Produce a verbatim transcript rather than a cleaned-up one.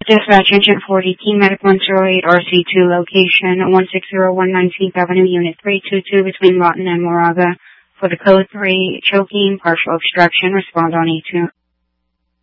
Dispatch Engine forty, Team Medic one zero eight, R C two, location one six zero one nineteenth Avenue, Unit three two two, between Lawton and Moraga. For the code three, choking, partial obstruction, respond on E two.